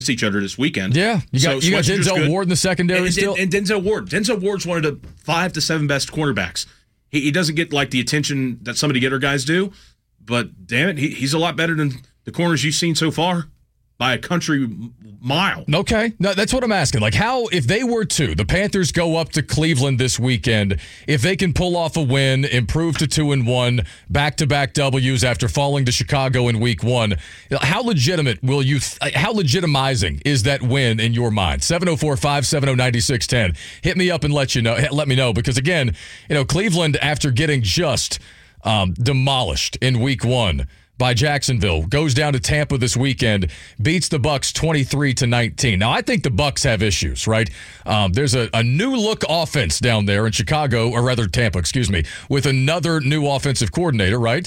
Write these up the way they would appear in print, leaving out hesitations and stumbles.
each other this weekend. Yeah, you got Denzel Ward in the secondary still. And Denzel Ward's one of the 5 to 7 best cornerbacks. He doesn't get like the attention that some of the other guys do, but damn it, he's a lot better than the corners you've seen so far by a country mile. Okay, no, that's what I'm asking. Like, how, if they were to, the Panthers go up to Cleveland this weekend, if they can pull off a win, improve to 2-1, back-to-back W's after falling to Chicago in week 1, how legitimate how legitimizing is that win in your mind? 704-570-9610. Hit me up and let me know, because again, Cleveland, after getting just demolished in week 1 by Jacksonville, goes down to Tampa this weekend, beats the Bucs 23-19. Now, I think the Bucs have issues, right? There's a new look offense down there in Chicago, or rather Tampa, with another new offensive coordinator, right?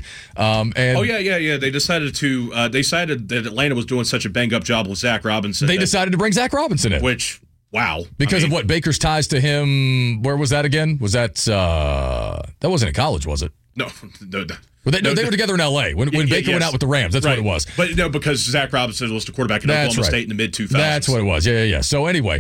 Yeah. They decided that Atlanta was doing such a bang up job with Zach Robinson. They decided to bring Zach Robinson in, which, wow, because of what Baker's ties to him. Where was that again? Was that wasn't in college, was it? No. Well, they were together in L.A. when Baker went out with the Rams. That's right. What it was. But no, because Zach Robinson was the quarterback in Oklahoma State in the mid-2000s. That's what it was. Yeah. So anyway,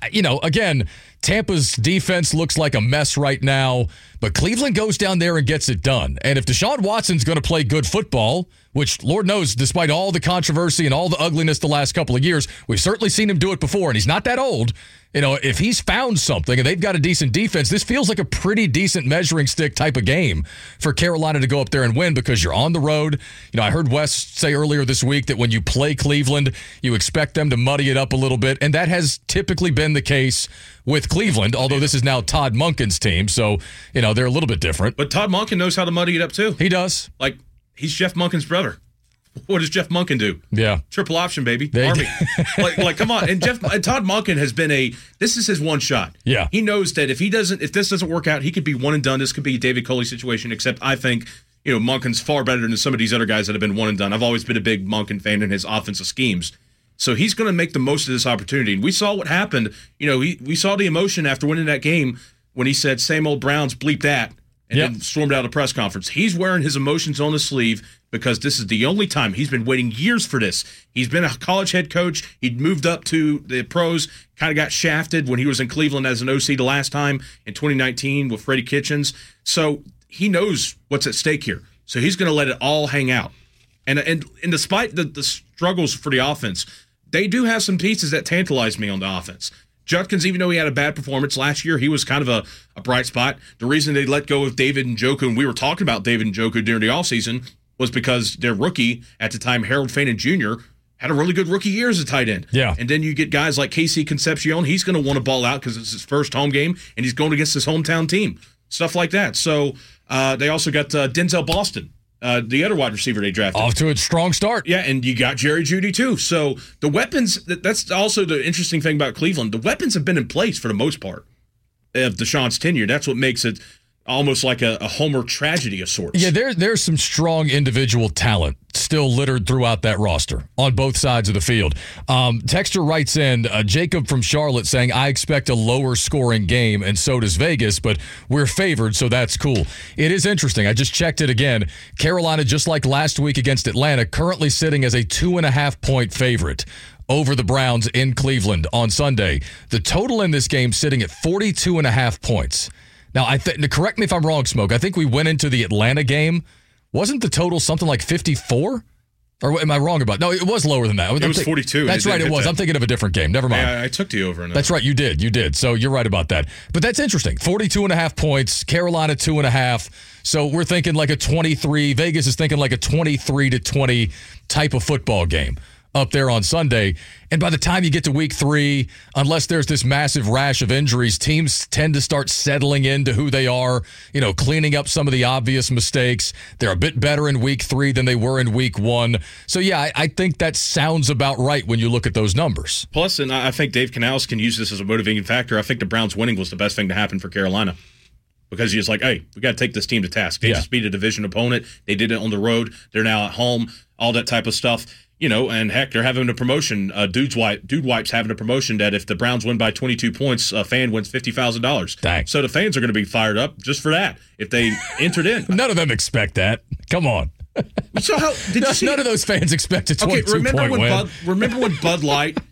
again, Tampa's defense looks like a mess right now, but Cleveland goes down there and gets it done. And if Deshaun Watson's going to play good football, which Lord knows, despite all the controversy and all the ugliness the last couple of years, we've certainly seen him do it before, and he's not that old. If he's found something and they've got a decent defense, this feels like a pretty decent measuring stick type of game for Carolina to go up there and win, because you're on the road. I heard Wes say earlier this week that when you play Cleveland, you expect them to muddy it up a little bit, and that has typically been the case with Cleveland, although this is now Todd Monken's team, so, they're a little bit different. But Todd Monken knows how to muddy it up, too. He does. Like, he's Jeff Monken's brother. What does Jeff Monken do? Yeah. Triple option, baby. Army. like, come on. And Todd Monken has been this is his one shot. Yeah. He knows that if this doesn't work out, he could be one and done. This could be a David Culley situation, except I think, Monken's far better than some of these other guys that have been one and done. I've always been a big Monken fan in his offensive schemes. So he's going to make the most of this opportunity. And we saw what happened. We saw the emotion after winning that game when he said, "Same old Browns, bleep that," and then stormed out of the press conference. He's wearing his emotions on his sleeve, because this is the only time. He's been waiting years for this. He's been a college head coach. He'd moved up to the pros, kind of got shafted when he was in Cleveland as an OC the last time in 2019 with Freddie Kitchens. So he knows what's at stake here. So he's going to let it all hang out. And despite the struggles for the offense, they do have some pieces that tantalize me on the offense. Judkins, even though he had a bad performance last year, he was kind of a bright spot. The reason they let go of David Njoku, and we were talking about David Njoku during the offseason, was because their rookie at the time, Harold Fannin Jr., had a really good rookie year as a tight end. Yeah. And then you get guys like Casey Concepcion. He's going to want to ball out because it's his first home game, and he's going against his hometown team. Stuff like that. So they also got Denzel Boston, the other wide receiver they drafted. Off to a strong start. Yeah, and you got Jerry Jeudy too. So the weapons, that's also the interesting thing about Cleveland. The weapons have been in place for the most part of Deshaun's tenure. That's what makes it almost like a Homer tragedy of sorts. Yeah, there's some strong individual talent still littered throughout that roster on both sides of the field. Texter writes in, Jacob from Charlotte saying, I expect a lower scoring game, and so does Vegas, but we're favored, so that's cool. It is interesting. I just checked it again. Carolina, just like last week against Atlanta, currently sitting as a 2.5-point favorite over the Browns in Cleveland on Sunday. The total in this game sitting at 42.5 points. Now, correct me if I'm wrong, Smoke. I think we went into the Atlanta game. Wasn't the total something like 54? Or am I wrong about? No, it was lower than that. It was 42. That's right, it was. I'm thinking of a different game. Never mind. Yeah, I took the over. That's right, you did. So you're right about that. But that's interesting. 42.5 points, Carolina 2.5. So we're thinking like a 23. Vegas is thinking like a 23-20 type of football game up there on Sunday. And by the time you get to week 3, unless there's this massive rash of injuries, teams tend to start settling into who they are, cleaning up some of the obvious mistakes. They're a bit better in week 3 than they were in week 1. So, yeah, I think that sounds about right when you look at those numbers. Plus, and I think Dave Canales can use this as a motivating factor. I think the Browns winning was the best thing to happen for Carolina. Because he's like, hey, we got to take this team to task. They just beat a division opponent. They did it on the road. They're now at home, all that type of stuff. And heck, they're having a promotion. Dude Wipe's having a promotion that if the Browns win by 22 points, a fan wins $50,000. Dang. So the fans are going to be fired up just for that if they entered in. None of them expect that. Come on. So how did you see? None of those fans expect a 22-point win. Remember when Bud Light